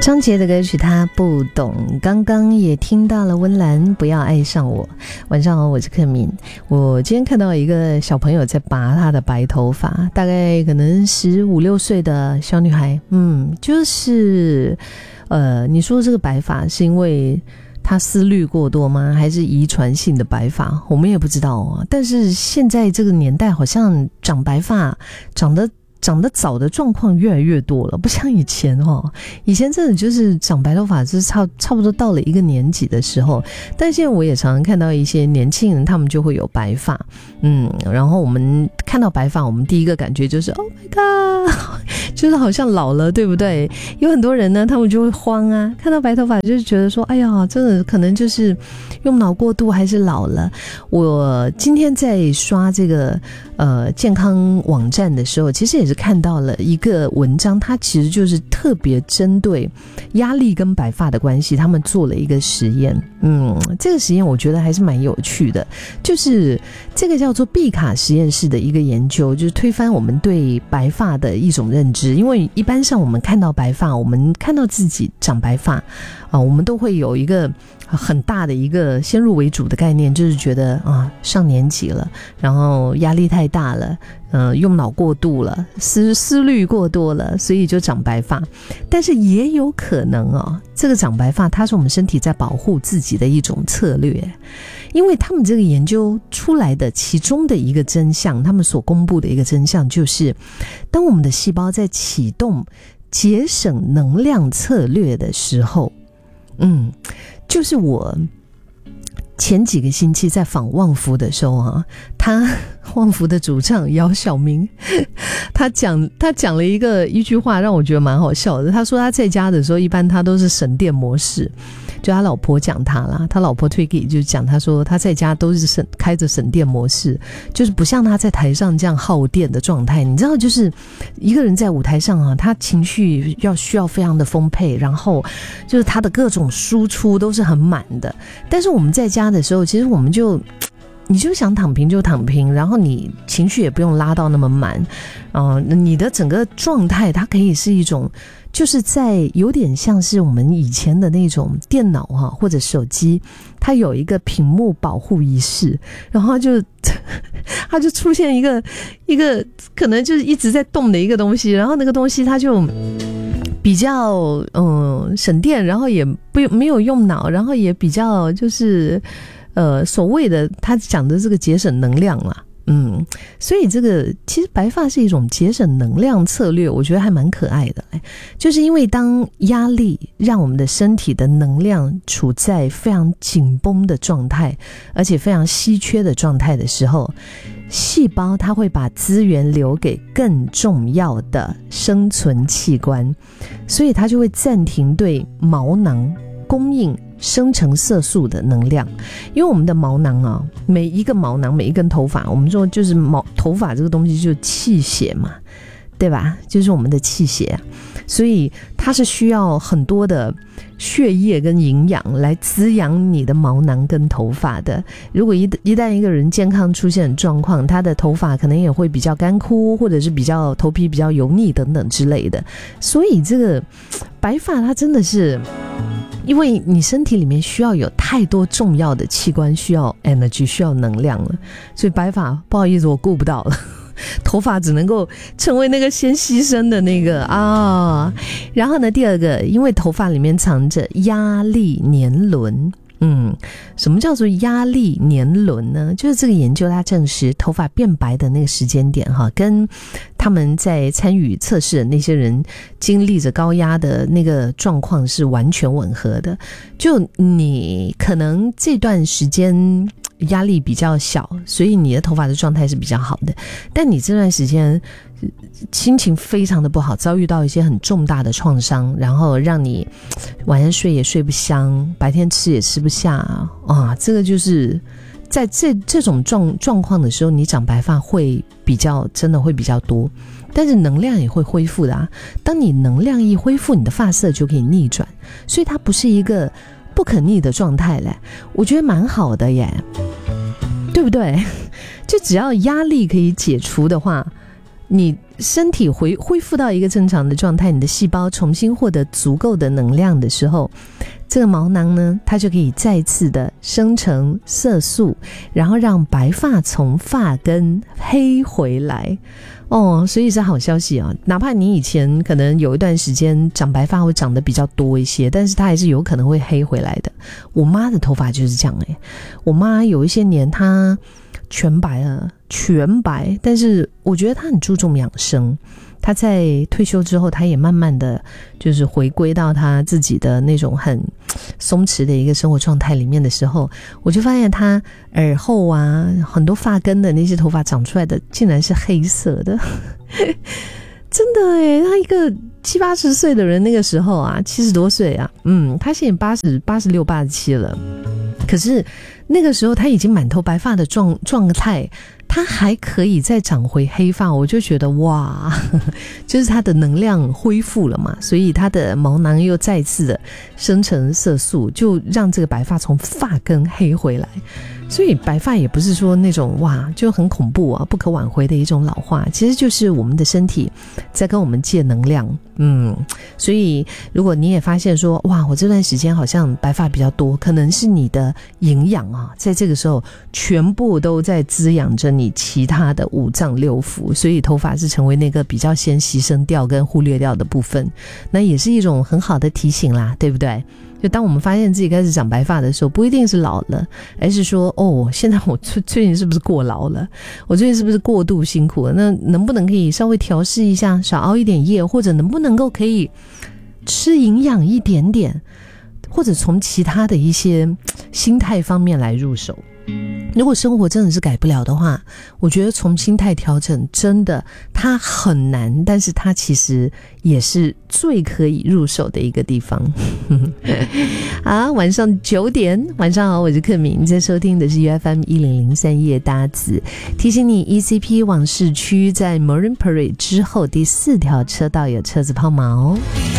张杰的歌曲他不懂，刚刚也听到了温岚不要爱上我。晚上好，我是克敏。我今天看到一个小朋友在拔他的白头发，大概可能15、16岁的小女孩，就是你说这个白发是因为他思虑过多吗？还是遗传性的白发？我们也不知道啊。但是现在这个年代好像长白发长得早的状况越来越多了，不像以前以前真的就是长白头发是差不多到了一个年纪的时候，但现在我也常常看到一些年轻人他们就会有白发，然后我们看到白发，我们第一个感觉就是 Oh my god， 就是好像老了，对不对？有很多人呢，他们就会慌啊，看到白头发就是觉得说，哎呀，真的可能就是用脑过度还是老了。我今天在刷这个健康网站的时候，其实也是看到了一个文章，它其实就是特别针对压力跟白发的关系，他们做了一个实验。这个实验我觉得还是蛮有趣的，就是这个叫做毕卡实验室的一个研究，就是推翻我们对白发的一种认知。因为一般上我们看到白发，我们看到自己长白发我们都会有一个很大的一个先入为主的概念，就是觉得上年纪了，然后压力太大了，用脑过度了，思虑过多了，所以就长白发。但是也有可能这个长白发它是我们身体在保护自己的一种策略。因为他们这个研究出来的其中的一个真相，他们所公布的一个真相就是，当我们的细胞在启动节省能量策略的时候，就是我前几个星期在访旺福的时候他旺福的主唱姚晓明，他讲了一句话让我觉得蛮好笑的。他说他在家的时候一般他都是省电模式，就他老婆讲他啦，他老婆推给就讲他说他在家都是开着省电模式，就是不像他在台上这样耗电的状态。你知道，就是一个人在舞台上他情绪需要非常的丰沛，然后就是他的各种输出都是很满的。但是我们在家的时候，其实我们你就想躺平就躺平，然后你情绪也不用拉到那么满，你的整个状态它可以是一种，就是在有点像是我们以前的那种电脑或者手机，它有一个屏幕保护仪式，然后它就出现一个可能就是一直在动的一个东西，然后那个东西它就比较省电，然后也没有用脑，然后也比较就是所谓的他讲的这个节省能量啦。所以这个其实白发是一种节省能量策略，我觉得还蛮可爱的。就是因为当压力让我们的身体的能量处在非常紧绷的状态，而且非常稀缺的状态的时候，细胞它会把资源留给更重要的生存器官，所以它就会暂停对毛囊供应生成色素的能量。因为我们的毛囊每一个毛囊每一根头发，我们说就是头发这个东西就是气血嘛，对吧？就是我们的气血所以它是需要很多的血液跟营养来滋养你的毛囊跟头发的。如果一旦一个人健康出现状况，他的头发可能也会比较干枯，或者是头皮比较油腻等等之类的。所以这个白发它真的是因为你身体里面需要有太多重要的器官需要 energy 需要能量了，所以白发不好意思我顾不到了，头发只能够成为那个先牺牲的那个然后呢，第二个，因为头发里面藏着压力年轮。什么叫做压力年轮呢？就是这个研究它证实头发变白的那个时间点跟他们在参与测试的那些人经历着高压的那个状况是完全吻合的。就你可能这段时间压力比较小，所以你的头发的状态是比较好的，但你这段时间心情非常的不好，遭遇到一些很重大的创伤，然后让你晚上睡也睡不香，白天吃也吃不下这个就是在这种状况的时候，你长白发会真的会比较多，但是能量也会恢复的当你能量一恢复，你的发色就可以逆转，所以它不是一个不可逆的状态嘞，我觉得蛮好的耶，对不对？就只要压力可以解除的话，你身体恢复到一个正常的状态，你的细胞重新获得足够的能量的时候，这个毛囊呢，它就可以再次的生成色素，然后让白发从发根黑回来。所以是好消息啊！哪怕你以前可能有一段时间长白发会长得比较多一些，但是它还是有可能会黑回来的。我妈的头发就是这样我妈有一些年她全白了，全白，但是我觉得她很注重养生。他在退休之后，他也慢慢的就是回归到他自己的那种很松弛的一个生活状态里面的时候，我就发现他耳后啊，很多发根的那些头发长出来的竟然是黑色的真的他一个70-80岁的人那个时候啊，70多岁啊，他现在86、87了，可是那个时候他已经满头白发的状态，他还可以再长回黑发，我就觉得哇，就是他的能量恢复了嘛，所以他的毛囊又再次的生成色素，就让这个白发从发根黑回来。所以白发也不是说那种哇就很恐怖啊不可挽回的一种老化，其实就是我们的身体在跟我们借能量。所以如果你也发现说哇我这段时间好像白发比较多，可能是你的营养啊在这个时候全部都在滋养着你其他的五脏六腑，所以头发是成为那个比较先牺牲掉跟忽略掉的部分，那也是一种很好的提醒啦，对不对？就当我们发现自己开始长白发的时候，不一定是老了，而是说现在我最近是不是过劳了，我最近是不是过度辛苦了，那能不能可以稍微调试一下，少熬一点夜，或者能不能够可以吃营养一点点，或者从其他的一些心态方面来入手。如果生活真的是改不了的话，我觉得从心态调整真的它很难，但是它其实也是最可以入手的一个地方好，晚上9点，晚上好，我是克敏，你在收听的是 UFM1003 夜搭子，提醒你 ECP 往市区在 Marine Parade 之后第4条车道有车子抛锚。